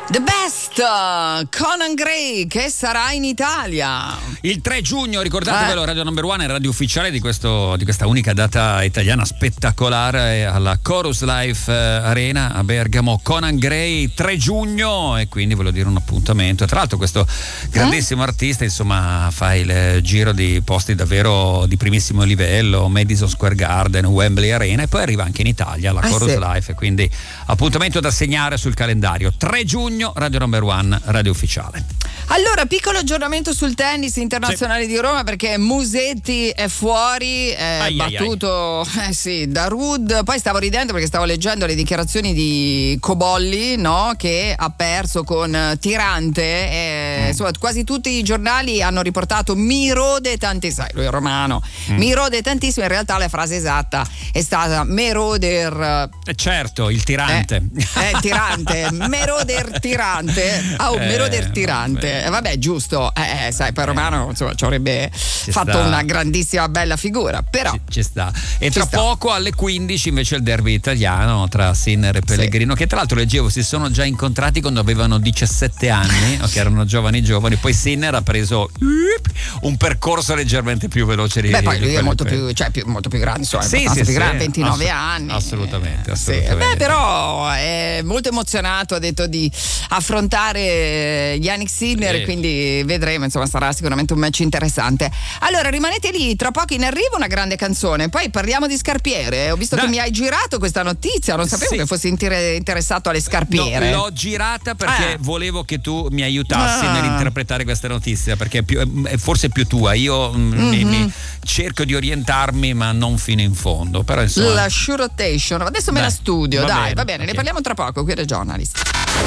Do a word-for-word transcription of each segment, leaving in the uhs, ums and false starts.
The Best, Conan Gray, che sarà in Italia il tre giugno, ricordatevelo, eh. Radio Number One è radio ufficiale di, questo, di questa unica data italiana spettacolare alla Chorus Life Arena a Bergamo. Conan Gray, tre giugno, e quindi voglio dire un appuntamento. Tra l'altro questo grandissimo eh? artista, insomma, fa il giro di posti davvero di primissimo livello, Madison Square Garden, Wembley Arena, e poi arriva anche in Italia alla ah, Chorus sì. Life, e quindi appuntamento da segnare sul calendario. tre giugno, Radio Number One, radio ufficiale. Allora, piccolo aggiornamento sul tennis internazionale sì. di Roma, perché Musetti è fuori, è ai battuto ai ai. Eh sì, da Ruud. Poi stavo ridendo perché stavo leggendo le dichiarazioni di Cobolli, no? Che ha perso con Tirante, e, mm. insomma, quasi tutti i giornali hanno riportato mi rode tantissimo, lui è romano, mm. mi rode tantissimo. In realtà la frase esatta è stata me roder eh certo, il tirante eh, eh tirante me roder tirante oh, eh, me roder tirante vabbè, vabbè giusto, eh, sai, poi Romano insomma ci avrebbe ci fatto sta. Una grandissima bella figura, però ci, ci sta. E ci tra sta. Poco alle quindici invece il derby italiano tra Sinner e Pellegrino, sì. che tra l'altro leggevo si sono già incontrati quando avevano diciassette anni, o che erano giovani giovani. Poi Sinner ha preso un percorso leggermente più veloce di beh poi lui di è molto più, cioè, più, molto più grande, insomma, sì, è sì, più sì, grande, ventinove assolut- anni, assolutamente, eh, assolutamente. Sì. Beh, però è molto emozionato, ha detto di affrontare Yannick Sinner, sì. quindi vedremo, insomma, sarà sicuramente un match interessante. Allora rimanete lì, tra poco in arrivo una grande canzone, poi parliamo di scarpiere. Ho visto Dai. che mi hai girato questa notizia, non sapevo sì. che fossi inter- interessato alle scarpiere. No, l'ho girata perché ah. volevo che tu mi aiutassi ah. nell'interpretare questa notizia, perché è, più, è forse più tua. Io mm-hmm. mi, mi cerco di orientarmi, ma non fino in fondo. Però insomma, la shoe rotation, adesso me Beh, la studio, va dai, bene, va bene, okay. Ne parliamo tra poco qui The Journalist.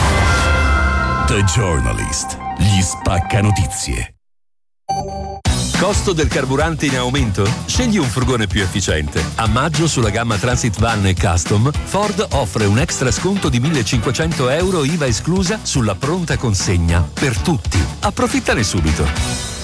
The Journalist, gli spacca notizie. Costo del carburante in aumento? Scegli un furgone più efficiente. A maggio sulla gamma Transit Van e Custom, Ford offre un extra sconto di millecinquecento euro I V A esclusa sulla pronta consegna per tutti. Approfittane subito.